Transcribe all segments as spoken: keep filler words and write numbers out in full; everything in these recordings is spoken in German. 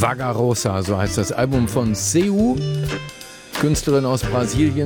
Vagarosa, so heißt das Album von Seu, Künstlerin aus Brasilien.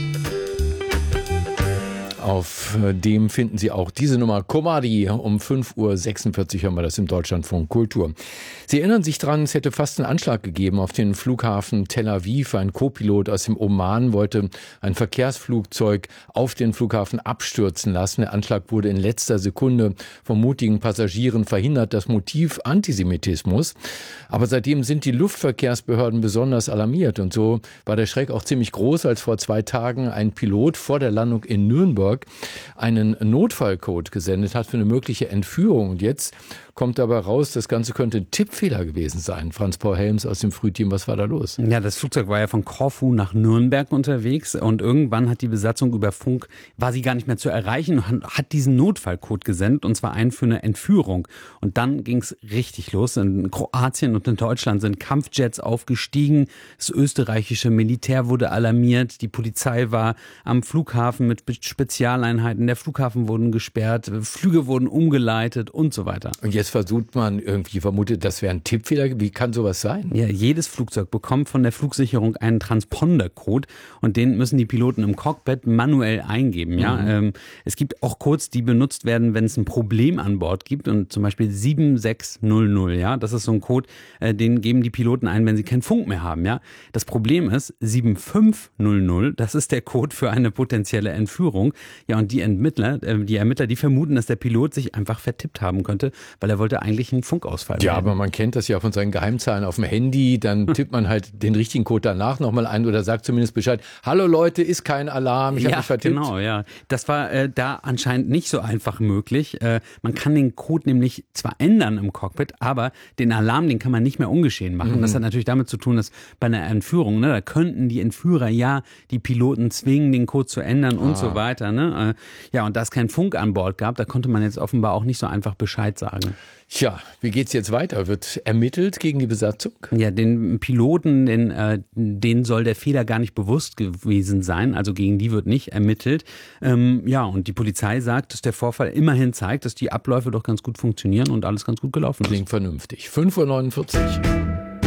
Auf dem finden Sie auch diese Nummer Komadi. Um fünf Uhr sechsundvierzig haben wir das im Deutschlandfunk Kultur. Sie erinnern sich dran, es hätte fast einen Anschlag gegeben auf den Flughafen Tel Aviv. Ein Co-Pilot aus dem Oman wollte ein Verkehrsflugzeug auf den Flughafen abstürzen lassen. Der Anschlag wurde in letzter Sekunde von mutigen Passagieren verhindert. Das Motiv Antisemitismus. Aber seitdem sind die Luftverkehrsbehörden besonders alarmiert. Und so war der Schreck auch ziemlich groß, als vor zwei Tagen ein Pilot vor der Landung in Nürnberg einen Notfallcode gesendet hat für eine mögliche Entführung. Und jetzt kommt dabei raus, das Ganze könnte ein Tippfehler gewesen sein. Franz-Paul Helms aus dem Frühteam, was war da los? Ja, das Flugzeug war ja von Korfu nach Nürnberg unterwegs und irgendwann hat die Besatzung über Funk, war sie gar nicht mehr zu erreichen und hat diesen Notfallcode gesendet, und zwar einen für eine Entführung. Und dann ging es richtig los. In Kroatien und in Deutschland sind Kampfjets aufgestiegen, das österreichische Militär wurde alarmiert, die Polizei war am Flughafen mit Spezialeinheiten, der Flughafen wurden gesperrt, Flüge wurden umgeleitet und so weiter. Und jetzt versucht man irgendwie, vermutet, das wäre ein Tippfehler. Wie kann sowas sein? Ja, jedes Flugzeug bekommt von der Flugsicherung einen Transponder-Code und den müssen die Piloten im Cockpit manuell eingeben. Ja? Mhm. Ähm, es gibt auch Codes, die benutzt werden, wenn es ein Problem an Bord gibt, und zum Beispiel sieben sechs null null. Ja? Das ist so ein Code, äh, den geben die Piloten ein, wenn sie keinen Funk mehr haben. Ja? Das Problem ist, sieben fünf null null, das ist der Code für eine potenzielle Entführung. Ja, und die Ermittler, äh, die Ermittler, die vermuten, dass der Pilot sich einfach vertippt haben könnte, weil er wollte eigentlich einen Funkausfall Ja, melden. aber man kennt das ja von seinen Geheimzahlen auf dem Handy, dann tippt man halt den richtigen Code danach nochmal ein oder sagt zumindest Bescheid, hallo Leute, ist kein Alarm, ich ja, habe mich vertippt. Genau, ja. Das war äh, da anscheinend nicht so einfach möglich. Äh, man kann den Code nämlich zwar ändern im Cockpit, aber den Alarm, den kann man nicht mehr ungeschehen machen. Mhm. Das hat natürlich damit zu tun, dass bei einer Entführung, ne, da könnten die Entführer ja die Piloten zwingen, den Code zu ändern und ah. so weiter. Ne? Äh, ja, und da es keinen Funk an Bord gab, da konnte man jetzt offenbar auch nicht so einfach Bescheid sagen. Tja, wie geht's jetzt weiter? Wird ermittelt gegen die Besatzung? Ja, den Piloten, den, äh, denen soll der Fehler gar nicht bewusst gewesen sein. Also gegen die wird nicht ermittelt. Ähm, ja, und die Polizei sagt, dass der Vorfall immerhin zeigt, dass die Abläufe doch ganz gut funktionieren und alles ganz gut gelaufen ist. Klingt vernünftig. fünf Uhr neunundvierzig.